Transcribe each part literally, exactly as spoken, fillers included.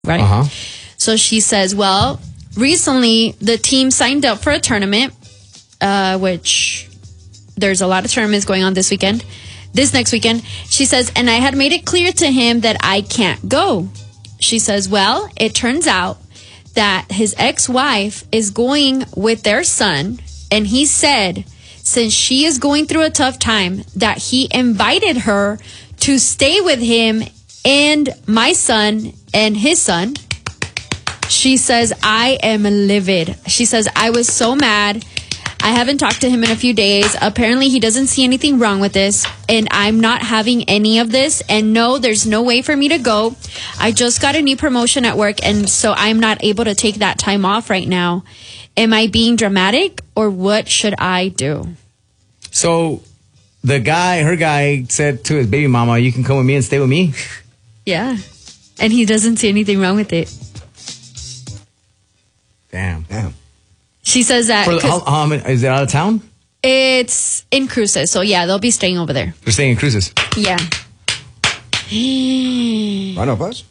right? Uh-huh. So she says, well, recently the team signed up for a tournament, uh, which there's a lot of tournaments going on this weekend, this next weekend. She says, and I had made it clear to him that I can't go. She says, well, it turns out that his ex-wife is going with their son, and he said, since she is going through a tough time, that he invited her to stay with him and my son and his son. She says, I am livid. She says, I was so mad. I haven't talked to him in a few days. Apparently, he doesn't see anything wrong with this, and I'm not having any of this. And no, there's no way for me to go. I just got a new promotion at work, and so I'm not able to take that time off right now. Am I being dramatic, or what should I do? So the guy, her guy said to his baby mama, you can come with me and stay with me? Yeah. And he doesn't see anything wrong with it. Damn. Damn. She says that... For the, how, how many, is it out of town? It's in Cruces. So, yeah, they'll be staying over there. They're staying in Cruces? Yeah. I know, Buzz.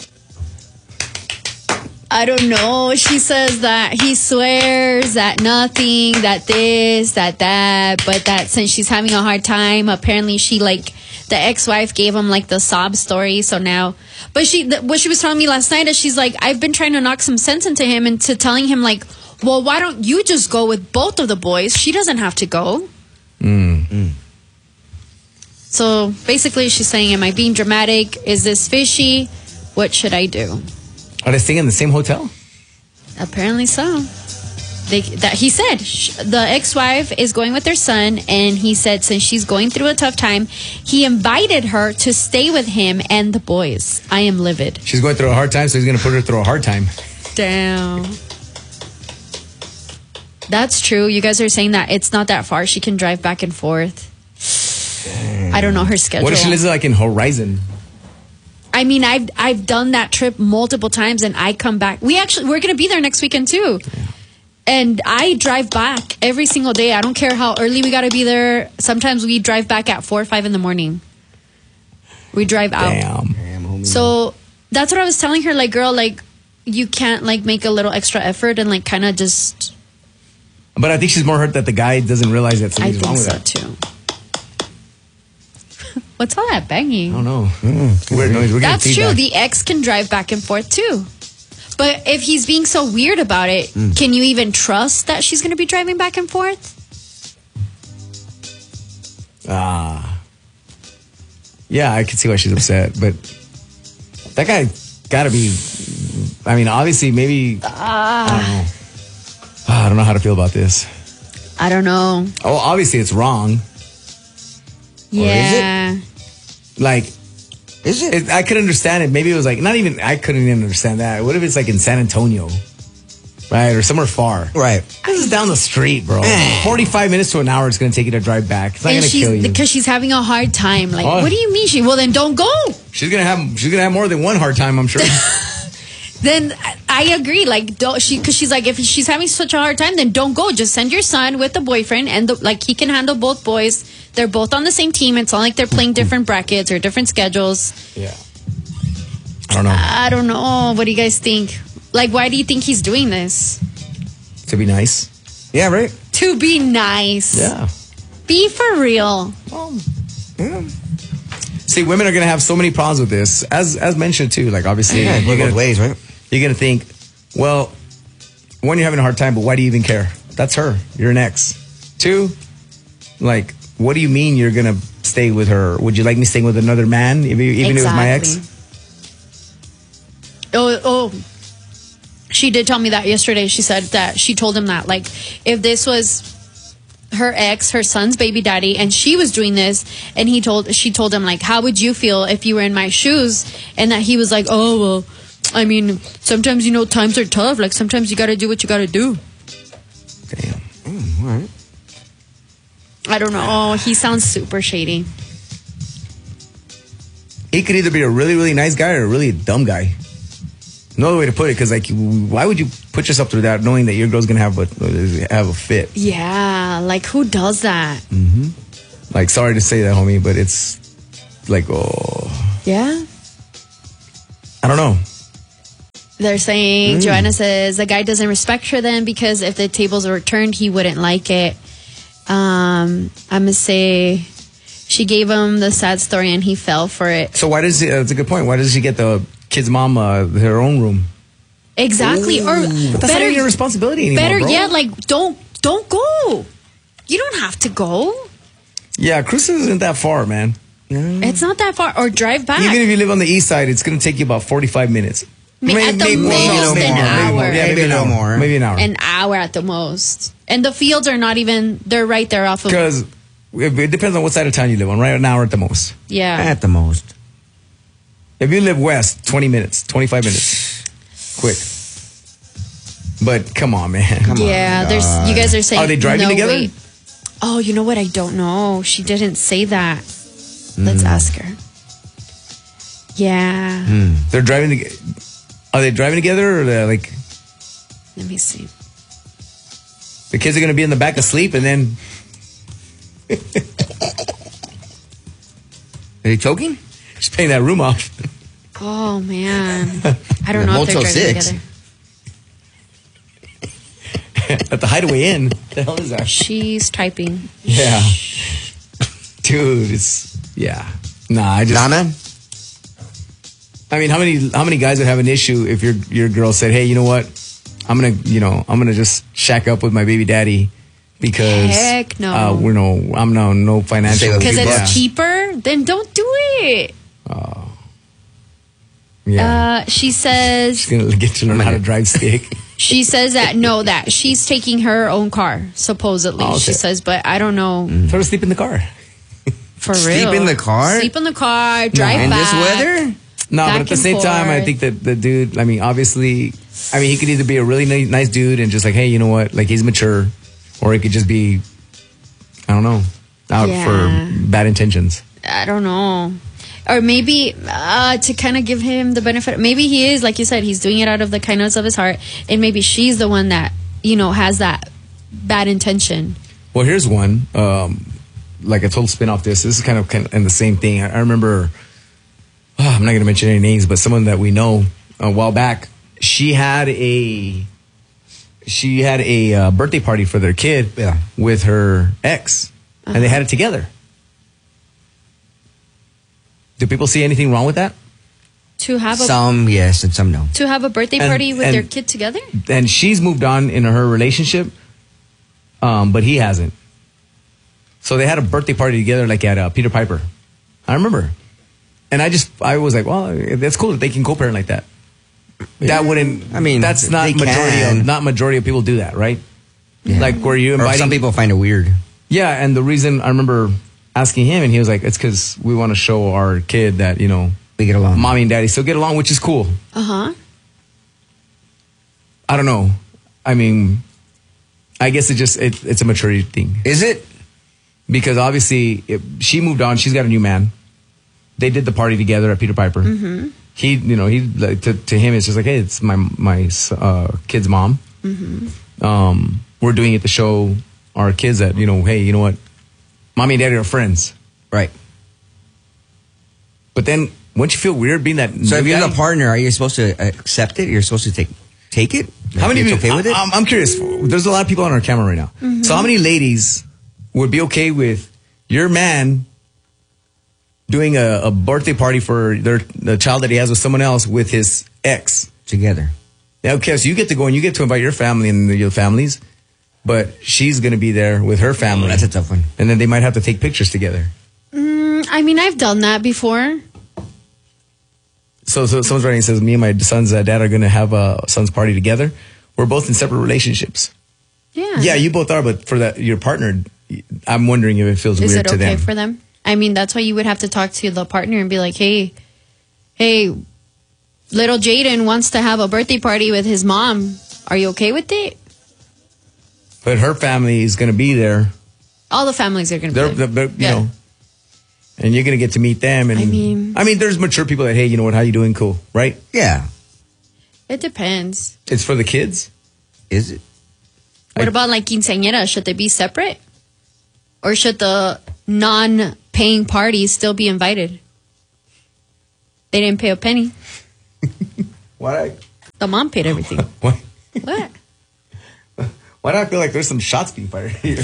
I don't know. She says that he swears that nothing, that this, that that, but that since she's having a hard time, apparently she, like, the ex-wife gave him, like, the sob story, so now... But she, th- what she was telling me last night is she's like, I've been trying to knock some sense into him and to telling him, like, well, why don't you just go with both of the boys? She doesn't have to go. Mm. Mm. So, basically, she's saying, am I being dramatic? Is this fishy? What should I do? Are they staying in the same hotel? Apparently so. They, that he said sh- the ex-wife is going with their son, and he said since she's going through a tough time, he invited her to stay with him and the boys. I am livid. She's going through a hard time, so he's going to put her through a hard time. Damn. That's true. You guys are saying that it's not that far. She can drive back and forth. Damn. I don't know her schedule. What if she lives like in Horizon? I mean, I've I've done that trip multiple times, and I come back. We actually we're gonna be there next weekend too, yeah. And I drive back every single day. I don't care how early we gotta be there. Sometimes we drive back at four or five in the morning. We drive out. Damn. Damn, so that's what I was telling her. Like, girl, like you can't like make a little extra effort and like kind of just. But I think she's more hurt that the guy doesn't realize that something's I wrong with think that. so too. What's all that banging? I don't know. Mm. Weird noise. We're That's feedback. true. The ex can drive back and forth too. But if he's being so weird about it, mm. can you even trust that she's going to be driving back and forth? Ah. Uh, yeah, I can see why she's upset. But that guy got to be... I mean, obviously, maybe... Uh, I don't know. I don't know how to feel about this. I don't know. Oh, obviously, it's wrong. Yeah. Or is it? Like, is it? it? I could understand it. Maybe it was like, not even, I couldn't even understand that. What if it's like in San Antonio? Right? Or somewhere far. Right. This is down the street, bro. forty-five minutes to an hour it's going to take you to drive back. It's not going to kill you. Because she's having a hard time. Like, oh. What do you mean? She? Well, then don't go. She's going to have, she's going to have more than one hard time, I'm sure. Then I agree. Like, don't she? Because she's like, if she's having such a hard time, then don't go. Just send your son with the boyfriend, and the, like he can handle both boys. They're both on the same team. It's not like they're playing different brackets or different schedules. Yeah. I don't know. I don't know. What do you guys think? Like, why do you think he's doing this? To be nice. Yeah, right. To be nice. Yeah. Be for real. Well, yeah. See, women are going to have so many problems with this. As as mentioned, too. Like, obviously, yeah, you're both ways, right? You're going to think, well, one, you're having a hard time, but why do you even care? That's her. You're an ex. Two, like, what do you mean you're going to stay with her? Would you like me staying with another man, even, even exactly. if it was my ex? Oh, oh. She did tell me that yesterday. She said that she told him that, like, if this was her ex, her son's baby daddy, and she was doing this, and he told, she told him, like, how would you feel if you were in my shoes? And that he was like, oh, well, I mean, sometimes, you know, times are tough. Like, sometimes you got to do what you got to do. Damn. Mm, all right. I don't know. Oh, he sounds super shady. He could either be a really, really nice guy or a really dumb guy. No other way to put it, because, like, why would you put yourself through that knowing that your girl's going to have a, have a fit? Yeah, like, who does that? Mm-hmm. Like, sorry to say that, homie, but it's like, oh. Yeah? I don't know. They're saying, mm. Joanna says, the guy doesn't respect her then because if the tables were turned, he wouldn't like it. Um, I'm going to say she gave him the sad story and he fell for it. So why does he, uh, that's a good point. Why does she get the kid's mom uh, her own room? Exactly. Ooh. Or but that's better, not your responsibility anymore, better bro. yet, like, don't, don't go. You don't have to go. Yeah, Cruces isn't that far, man. Mm. It's not that far. Or drive back. Even if you live on the east side, it's going to take you about forty-five minutes. Maybe, maybe, at the maybe, most, maybe an hour. Maybe, yeah, maybe, maybe a little more. Maybe an hour. An hour at the most. And the fields are not even, they're right there off of... Because it, it depends on what side of town you live on, right? An hour at the most. Yeah. At the most. If you live west, twenty minutes, twenty-five minutes. Quick. But come on, man. Come yeah, on. there's. You guys are saying... Are they driving no together? Way. Oh, you know what? I don't know. She didn't say that. Let's mm. ask her. Yeah. Mm. They're driving together. Are they driving together or they're like... Let me see. The kids are going to be in the back asleep and then... Are they choking? Just paying that room off. Oh, man. I don't know if they're driving six. Together. At the Hideaway Inn. What the hell is that? She's typing. Yeah. Dude, it's... Yeah. Nah, I just... Nah, man. I mean, how many how many guys would have an issue if your your girl said, "Hey, you know what? I'm gonna, you know, I'm gonna just shack up with my baby daddy because heck no, uh, we're no, I'm no no financial because it's yeah. cheaper. Then don't do it." Oh, yeah. Uh, she says she's gonna get to learn how to drive stick. She says that no, that she's taking her own car supposedly. Oh, okay. She says, but I don't know. Mm. Try to sleep in the car. For real, sleep in the car. Sleep in the car. Drive no. In back. this weather. No, Back but at the same forth. time, I think that the dude, I mean, obviously, I mean, he could either be a really nice, nice dude and just like, hey, you know what? Like, he's mature. Or he could just be, I don't know, out yeah. for bad intentions. I don't know. Or maybe uh, to kind of give him the benefit. Maybe he is, like you said, he's doing it out of the kindness of his heart. And maybe she's the one that, you know, has that bad intention. Well, here's one. Um, like a total spin off this. This is kind of, kind of in the same thing. I, I remember... Oh, I'm not going to mention any names, but someone that we know a while back, she had a she had a uh, birthday party for their kid yeah. with her ex, uh-huh. and they had it together. Do people see anything wrong with that? To have a, some yes and some no. To have a birthday party and, with and, their kid together? And she's moved on in her relationship, um, but he hasn't. So they had a birthday party together, like at uh, Peter Piper. I remember. And I just, I was like, well, that's cool that they can co-parent like that. Yeah. That wouldn't, I mean, that's not majority can. of, not majority of people do that, right? Yeah. Like where you inviting. Or some people find it weird. Yeah, and the reason I remember asking him, and he was like, it's because we want to show our kid that, you know, we get along. Mommy and daddy still get along, which is cool. Uh-huh. I don't know. I mean, I guess it just, it, it's a maturity thing. Is it? Because obviously, if she moved on, she's got a new man. They did the party together at Peter Piper. Mm-hmm. He, you know, he like, to to him it's just like, hey, it's my my uh, kid's mom. Mm-hmm. Um, we're doing it to show our kids that, you know, hey, you know what, mommy and daddy are friends, right? But then, wouldn't you feel weird being that? So if you're guy? the partner, are you supposed to accept it? You're supposed to take take it? How many? It's people, okay with it? I'm, I'm curious. There's a lot of people on our camera right now. Mm-hmm. So how many ladies would be okay with your man doing a, a birthday party for their the child that he has with someone else with his ex together? Yeah, okay, so you get to go and you get to invite your family and your families, but she's going to be there with her family. Oh, that's a tough one. And then they might have to take pictures together. Mm, I mean, I've done that before. So, so someone's writing and says, me and my son's uh, dad are going to have a son's party together. We're both in separate relationships. Yeah. Yeah, you both are, but for that your partner, I'm wondering if it feels Is weird it to okay them. for them? I mean, that's why you would have to talk to the partner and be like, hey, hey, little Jaden wants to have a birthday party with his mom. Are you okay with it? But her family is going to be there. All the families are going to be they're, there. they're, you yeah. know, and you're going to get to meet them. And I mean, I mean, there's mature people that, hey, you know what, how you doing? Cool, right? Yeah. It depends. It's for the kids? Is it? What I, about like quinceañera? Should they be separate? Or should the non-paying parties still be invited? They didn't pay a penny. What? The mom paid everything. What? What? Why do I feel like there's some shots being fired here?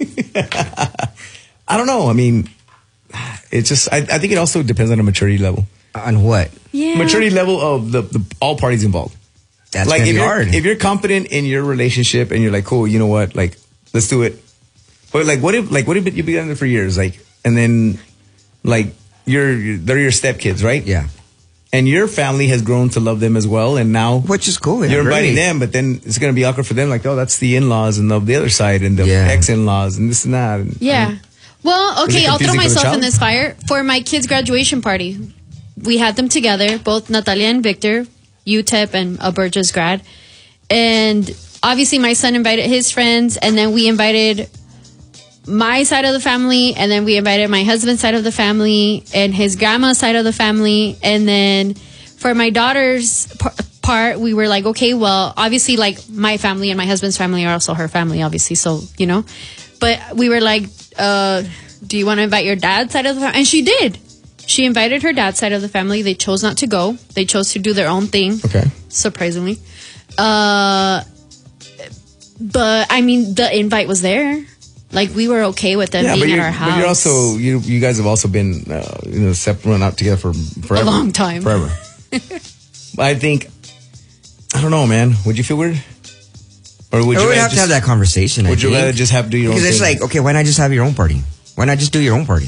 I don't know. I mean, it's just, I, I think it also depends on the maturity level. On what? Yeah. Maturity level of the, the all parties involved. That's like gonna if be you're, hard. if you're confident in your relationship and you're like, cool, you know what? Like, let's do it. But like, what if, like, what if you've been together for years? Like, and then, like, you're, they're your stepkids, right? Yeah. And your family has grown to love them as well. And now, Which is cool. Yeah, you're inviting really. them, but then it's going to be awkward for them. Like, oh, that's the in-laws and of the other side and the Yeah. ex-in-laws and this and that. And, Yeah. and Well, Is okay, it I'll throw confusing for the myself in child? this fire. For my kids' graduation party, we had them together, both Natalia and Victor, U T E P and a Burgess grad. And obviously my son invited his friends, and then we invited my side of the family, and then we invited my husband's side of the family and his grandma's side of the family. And then for my daughter's p- part, we were like, okay, well, obviously, like, my family and my husband's family are also her family, obviously, so, you know. But we were like, uh, do you want to invite your dad's side of the family? And she did. She invited her dad's side of the family. They chose not to go. They chose to do their own thing. Okay. Surprisingly. Uh, but, I mean, the invite was there. Like, we were okay with them Yeah, but being at you're, our house. but you're also, you you guys have also been, uh, you know, separate, not together for forever. A long time. Forever. I think, I don't know, man. Would you feel weird? Or would Or you we rather have to just, have that conversation. would I you think. rather just have to do your own Because it's thing? like, okay, why not just have your own party? Why not just do your own party?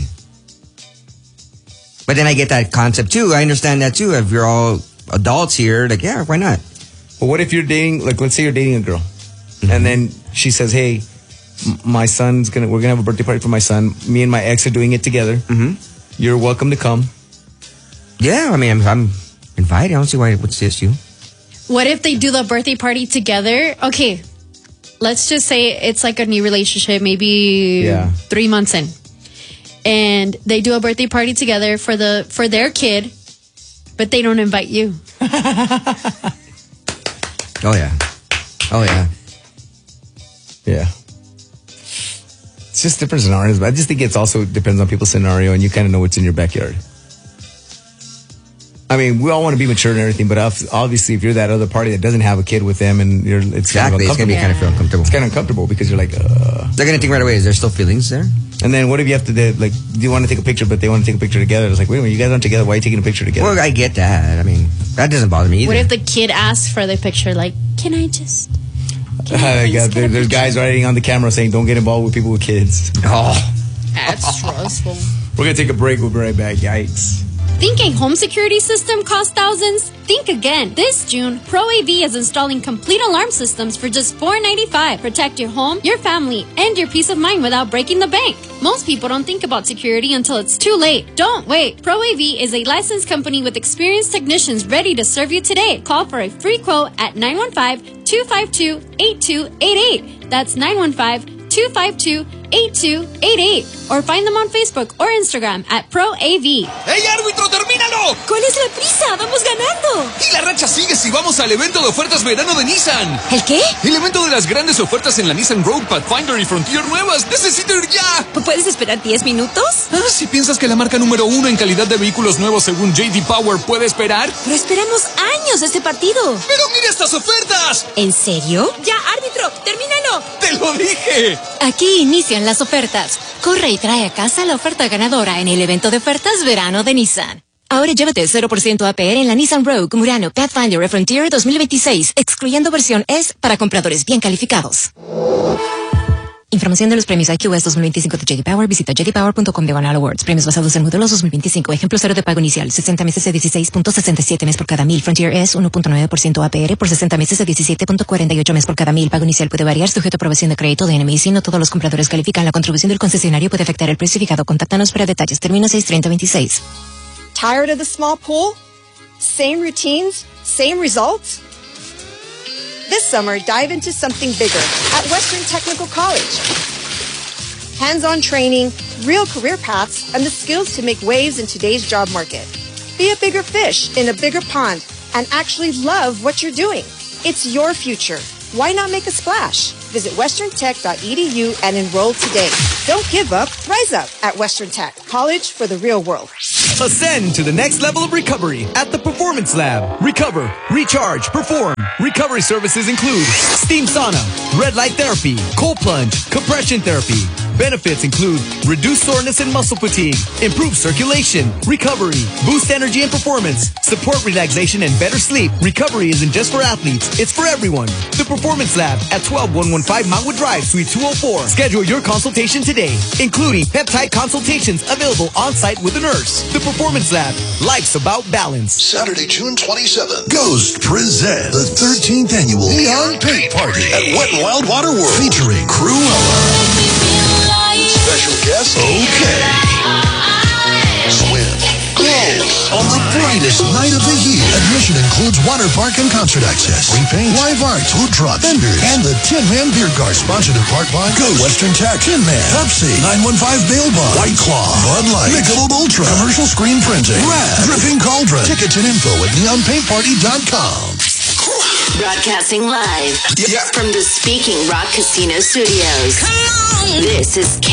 But then I get that concept too. I understand that too. If you're all adults here, like, yeah, why not? But what if you're dating, like, let's say you're dating a girl, Mm-hmm. and then she says, hey, m- my son's gonna, we're gonna have a birthday party for my son. Me and my ex are doing it together. Mm-hmm. You're welcome to come. Yeah, I mean, I'm, I'm invited. I don't see why it would the issue. What if they do the birthday party together? Okay, let's just say it's like a new relationship, maybe Yeah. three months in, and they do a birthday party together for the for their kid, but they don't invite you. Oh, yeah. Oh, yeah. Yeah. It's just different scenarios, but I just think it's also depends on people's scenario, and you kind of know what's in your backyard. I mean, we all want to be mature and everything, but ob- obviously, if you're that other party that doesn't have a kid with them, and you're, it's kind of Exactly. It's going to be uncomfortable. kind of feel uncomfortable. It's kind of uncomfortable because you're like, uh. They're going to think right away, is there still feelings there? And then what if you have to, do, like, do you want to take a picture, but they want to take a picture together? It's like, wait a minute, you guys aren't together. Why are you taking a picture together? Well, I get that. I mean, that doesn't bother me either. What if the kid asks for the picture? Like, can I just? Can I Uh, please yeah, get there, a there's picture? guys writing on the camera saying, don't get involved with people with kids. Oh. That's stressful. We're going to take a break. We'll be right back. Yikes. Think a home security system costs thousands? Think again. This June, Pro A V is installing complete alarm systems for just four dollars and ninety-five cents. Protect your home, your family, and your peace of mind without breaking the bank. Most people don't think about security until it's too late. Don't wait. Pro A V is a licensed company with experienced technicians ready to serve you today. Call for a free quote at nine one five, two five two, eight two eight eight. That's nine one five, two five two, eight two eight eight. Or find them on Facebook or Instagram at Pro A V. ¡Ey, árbitro, termínalo! ¿Cuál es la prisa? ¡Vamos ganando! Y la racha sigue si vamos al evento de ofertas verano de Nissan. ¿El qué? El evento de las grandes ofertas en la Nissan Rogue, Pathfinder y Frontier nuevas. ¡Necesito ir ya! ¿Puedes esperar diez minutos? Ah, si piensas que la marca número uno en calidad de vehículos nuevos según J D Power puede esperar. Pero esperamos años este partido. ¡Pero mira estas ofertas! ¿En serio? Ya, árbitro, termínalo. ¡Te lo dije! Aquí inician las ofertas. Corre y trae a casa la oferta ganadora en el evento de ofertas verano de Nissan. Ahora llévate cero por ciento A P R en la Nissan Rogue, Murano, Pathfinder y Frontier dos mil veintiséis, excluyendo versión S para compradores bien calificados. Información de los premios I Q S dos mil veinticinco de J D Power. Visita j d power punto com diagonal awards. Premios basados en modelos dos mil veinticinco. Ejemplo cero de pago inicial. sesenta meses de dieciséis punto sesenta y siete mes por cada mil. Frontier S uno punto nueve por ciento A P R por sesenta meses de diecisiete punto cuarenta y ocho mes por cada mil. Pago inicial puede variar sujeto a aprobación de crédito de N M I. Si no todos los compradores califican, la contribución del concesionario puede afectar el precio fijado. Contáctanos para detalles. Término seis treinta veintiséis. Tired of the small pool? Same routines? Same results? This summer, dive into something bigger at Western Technical College. Hands-on training, real career paths, and the skills to make waves in today's job market. Be a bigger fish in a bigger pond and actually love what you're doing. It's your future. Why not make a splash? Visit western tech dot e d u and enroll today. Don't give up, rise up at Western Tech, college for the real world. Ascend to the next level of recovery at the Performance Lab. Recover, recharge, perform. Recovery services include steam sauna, red light therapy, cold plunge, compression therapy. Benefits include reduced soreness and muscle fatigue, improved circulation, recovery, boost energy and performance, support relaxation and better sleep. Recovery isn't just for athletes, it's for everyone. The Performance Lab at twelve one fifteen Mountain Drive, Suite two oh four. Schedule your consultation today, including peptide consultations available on-site with a nurse. The Performance Lab, life's about balance. Saturday, June twenty-seventh, Ghost presents the thirteenth annual Neon Paint Party at Wet n Wild Water World, featuring Cruella. Special guest, OK. Swim. Glow. On the brightest night of the year. Admission includes water park and concert access. Free paint, live arts, food trucks, vendors, and the Tin Man Beer Garden. Sponsored in part by Ghost, Western Tech, Tin Man, Pepsi, nine one five Bail Bond, White Claw, Bud Light, Michelob Ultra, Commercial Screen Printing, Rad, Dripping Cauldron. Tickets and info at neon paint party dot com. Broadcasting live Yeah. from the Speaking Rock Casino Studios. Come on! This is K